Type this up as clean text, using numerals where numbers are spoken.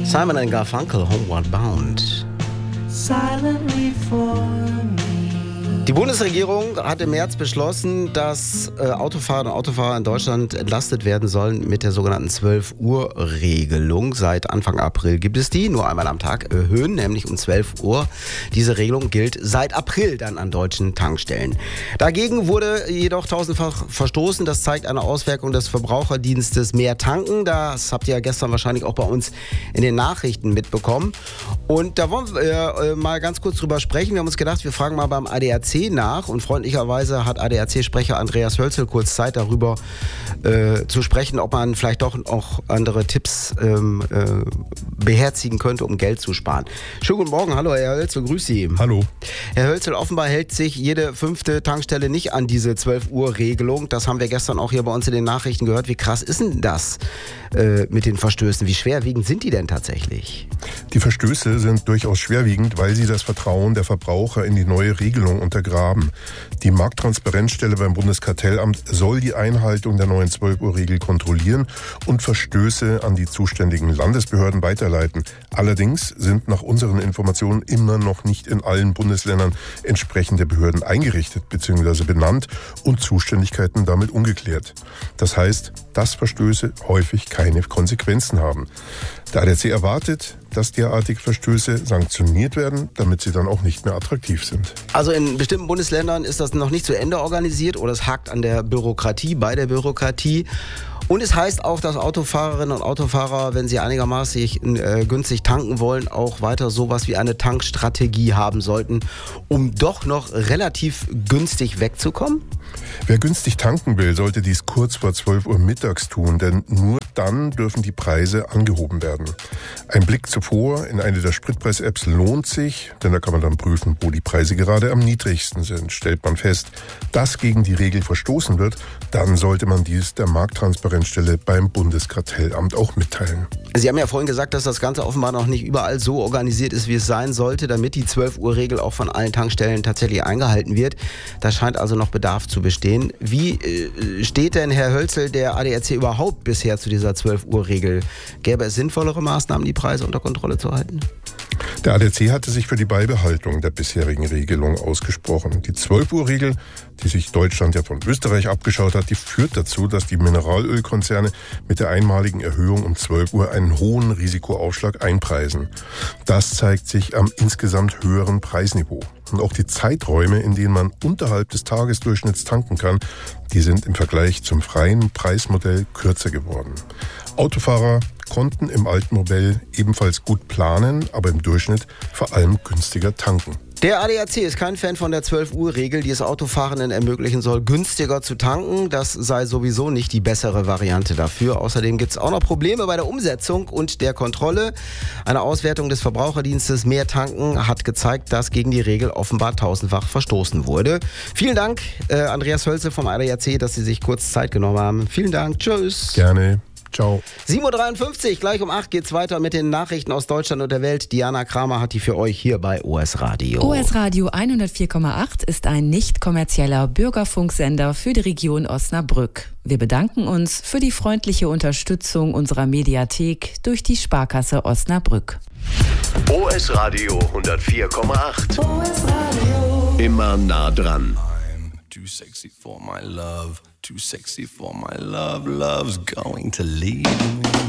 Simon & Garfunkel, Homeward Bound. Silently for me. Die Bundesregierung hat im März beschlossen, dass Autofahrerinnen und Autofahrer in Deutschland entlastet werden sollen mit der sogenannten 12-Uhr-Regelung. Seit Anfang April gibt es die, nur einmal am Tag erhöhen, nämlich um 12 Uhr. Diese Regelung gilt seit April dann an deutschen Tankstellen. Dagegen wurde jedoch tausendfach verstoßen. Das zeigt eine Auswirkung des Verbraucherdienstes Mehr Tanken. Das habt ihr ja gestern wahrscheinlich auch bei uns in den Nachrichten mitbekommen. Und da wollen wir mal ganz kurz drüber sprechen. Wir haben uns gedacht, wir fragen mal beim ADAC nach und freundlicherweise hat ADAC-Sprecher Andreas Hölzel kurz Zeit darüber zu sprechen, ob man vielleicht doch auch andere Tipps beherzigen könnte, um Geld zu sparen. Schönen guten Morgen, hallo Herr Hölzel, grüß Sie. Hallo. Herr Hölzel, offenbar hält sich jede 5. Tankstelle nicht an diese 12-Uhr-Regelung. Das haben wir gestern auch hier bei uns in den Nachrichten gehört. Wie krass ist denn das mit den Verstößen? Wie schwerwiegend sind die denn tatsächlich? Die Verstöße sind durchaus schwerwiegend, weil sie das Vertrauen der Verbraucher in die neue Regelung untergraben. Die Markttransparenzstelle beim Bundeskartellamt soll die Einhaltung der neuen 12-Uhr-Regel kontrollieren und Verstöße an die zuständigen Landesbehörden weiterleiten. Allerdings sind nach unseren Informationen immer noch nicht in allen Bundesländern entsprechende Behörden eingerichtet bzw. benannt und Zuständigkeiten damit ungeklärt. Das heißt, dass Verstöße häufig keine Konsequenzen haben. Der ADAC erwartet, dass derartige Verstöße sanktioniert werden, damit sie dann auch nicht mehr attraktiv sind. Also in bestimmten Bundesländern ist das noch nicht zu Ende organisiert oder es hakt an der Bürokratie, bei der Bürokratie. Und es heißt auch, dass Autofahrerinnen und Autofahrer, wenn sie einigermaßen günstig tanken wollen, auch weiter sowas wie eine Tankstrategie haben sollten, um doch noch relativ günstig wegzukommen? Wer günstig tanken will, sollte dies kurz vor 12 Uhr mittags tun, denn nur dann dürfen die Preise angehoben werden. Ein Blick zuvor in eine der Spritpreis-Apps lohnt sich, denn da kann man dann prüfen, wo die Preise gerade am niedrigsten sind. Stellt man fest, dass gegen die Regel verstoßen wird, dann sollte man dies der Markttransparenzstelle beim Bundeskartellamt auch mitteilen. Sie haben ja vorhin gesagt, dass das Ganze offenbar noch nicht überall so organisiert ist, wie es sein sollte, damit die 12-Uhr-Regel auch von allen Tankstellen tatsächlich eingehalten wird. Da scheint also noch Bedarf zu bestehen. Wie steht denn, Herr Hölzel, der ADAC überhaupt bisher zu dieser 12-Uhr-Regel? Gäbe es sinnvollere Maßnahmen, die Preise unter Kontrolle zu halten? Der ADAC hatte sich für die Beibehaltung der bisherigen Regelung ausgesprochen. Die 12-Uhr-Regel, die sich Deutschland ja von Österreich abgeschaut hat, die führt dazu, dass die Mineralölkonzerne mit der einmaligen Erhöhung um 12 Uhr einen hohen Risikoaufschlag einpreisen. Das zeigt sich am insgesamt höheren Preisniveau. Und auch die Zeiträume, in denen man unterhalb des Tagesdurchschnitts tanken kann, die sind im Vergleich zum freien Preismodell kürzer geworden. Autofahrer konnten im alten Modell ebenfalls gut planen, aber im Durchschnitt vor allem günstiger tanken. Der ADAC ist kein Fan von der 12-Uhr-Regel, die es Autofahrenden ermöglichen soll, günstiger zu tanken. Das sei sowieso nicht die bessere Variante dafür. Außerdem gibt es auch noch Probleme bei der Umsetzung und der Kontrolle. Eine Auswertung des Verbraucherdienstes Mehr Tanken hat gezeigt, dass gegen die Regel offenbar tausendfach verstoßen wurde. Vielen Dank, Andreas Hölzel vom ADAC, dass Sie sich kurz Zeit genommen haben. Vielen Dank. Tschüss. Gerne. Ciao. 7.53 Uhr, gleich um 8 geht's weiter mit den Nachrichten aus Deutschland und der Welt. Diana Kramer hat die für euch hier bei OS Radio. OS Radio 104,8 ist ein nicht kommerzieller Bürgerfunksender für die Region Osnabrück. Wir bedanken uns für die freundliche Unterstützung unserer Mediathek durch die Sparkasse Osnabrück. OS Radio 104,8. OS Radio. Immer nah dran. I'm too sexy for my love, too sexy for my love, love's going to leave me.